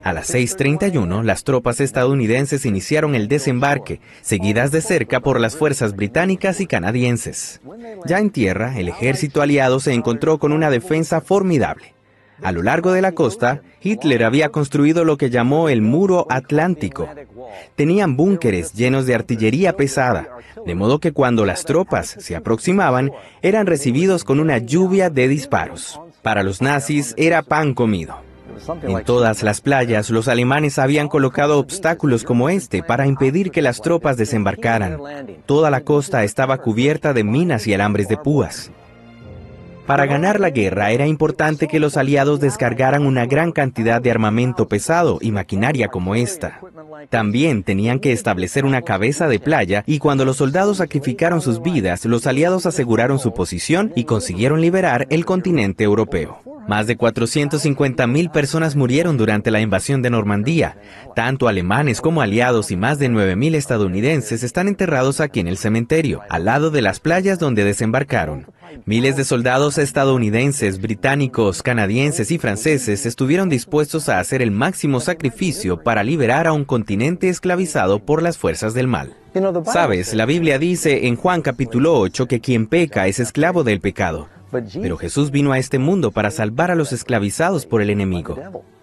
A las 6:31, las tropas estadounidenses iniciaron el desembarque, seguidas de cerca por las fuerzas británicas y canadienses. Ya en tierra, el ejército aliado se encontró con una defensa formidable. A lo largo de la costa, Hitler había construido lo que llamó el Muro Atlántico. Tenían búnkeres llenos de artillería pesada, de modo que cuando las tropas se aproximaban, eran recibidos con una lluvia de disparos. Para los nazis era pan comido. En todas las playas, los alemanes habían colocado obstáculos como este para impedir que las tropas desembarcaran. Toda la costa estaba cubierta de minas y alambres de púas. Para ganar la guerra era importante que los aliados descargaran una gran cantidad de armamento pesado y maquinaria como esta. También tenían que establecer una cabeza de playa y cuando los soldados sacrificaron sus vidas, los aliados aseguraron su posición y consiguieron liberar el continente europeo. Más de 450,000 personas murieron durante la invasión de Normandía. Tanto alemanes como aliados y más de 9,000 estadounidenses están enterrados aquí en el cementerio, al lado de las playas donde desembarcaron. Miles de soldados estadounidenses, británicos, canadienses y franceses estuvieron dispuestos a hacer el máximo sacrificio para liberar a un continente esclavizado por las fuerzas del mal. Sabes, la Biblia dice en Juan capítulo 8 que quien peca es esclavo del pecado. Pero Jesús vino a este mundo para salvar a los esclavizados por el enemigo.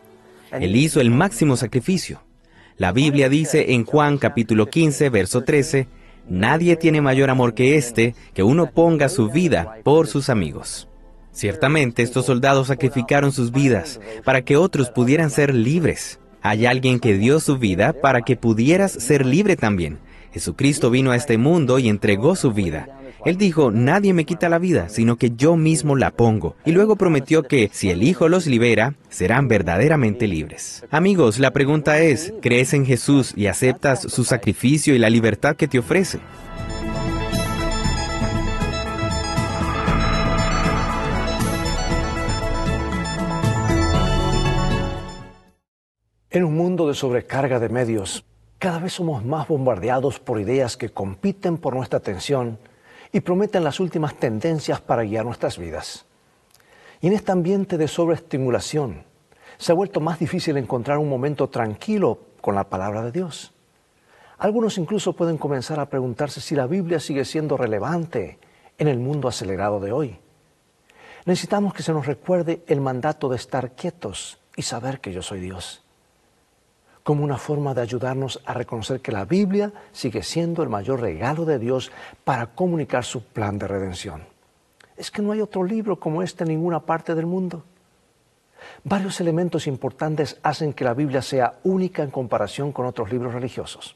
Él hizo el máximo sacrificio. La Biblia dice en Juan capítulo 15, verso 13, «Nadie tiene mayor amor que este, que uno ponga su vida por sus amigos». Ciertamente, estos soldados sacrificaron sus vidas para que otros pudieran ser libres. Hay alguien que dio su vida para que pudieras ser libre también. Jesucristo vino a este mundo y entregó su vida. Él dijo, nadie me quita la vida, sino que yo mismo la pongo. Y luego prometió que, si el Hijo los libera, serán verdaderamente libres. Amigos, la pregunta es, ¿crees en Jesús y aceptas su sacrificio y la libertad que te ofrece? En un mundo de sobrecarga de medios, cada vez somos más bombardeados por ideas que compiten por nuestra atención y prometen las últimas tendencias para guiar nuestras vidas. Y en este ambiente de sobreestimulación, se ha vuelto más difícil encontrar un momento tranquilo con la palabra de Dios. Algunos incluso pueden comenzar a preguntarse si la Biblia sigue siendo relevante en el mundo acelerado de hoy. Necesitamos que se nos recuerde el mandato de estar quietos y saber que yo soy Dios, como una forma de ayudarnos a reconocer que la Biblia sigue siendo el mayor regalo de Dios para comunicar su plan de redención. Es que no hay otro libro como este en ninguna parte del mundo. Varios elementos importantes hacen que la Biblia sea única en comparación con otros libros religiosos.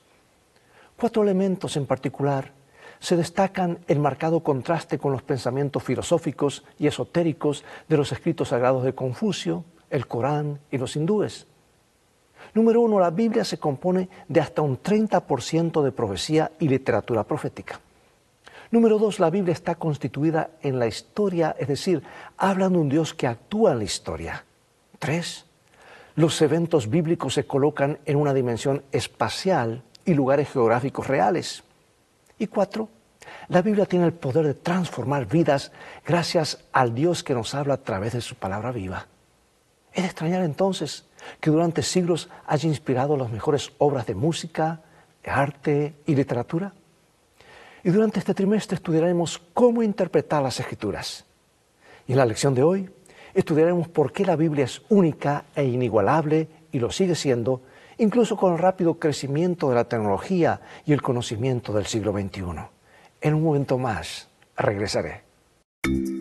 4 elementos en particular se destacan en marcado contraste con los pensamientos filosóficos y esotéricos de los escritos sagrados de Confucio, el Corán y los hindúes. Número 1, la Biblia se compone de hasta un 30% de profecía y literatura profética. Número 2, la Biblia está constituida en la historia, es decir, habla de un Dios que actúa en la historia. 3, los eventos bíblicos se colocan en una dimensión espacial y lugares geográficos reales. Y 4, la Biblia tiene el poder de transformar vidas gracias al Dios que nos habla a través de su palabra viva. Es de extrañar entonces que durante siglos haya inspirado las mejores obras de música, de arte y literatura. Y durante este trimestre estudiaremos cómo interpretar las Escrituras. Y en la lección de hoy estudiaremos por qué la Biblia es única e inigualable y lo sigue siendo, incluso con el rápido crecimiento de la tecnología y el conocimiento del siglo XXI. En un momento más regresaré.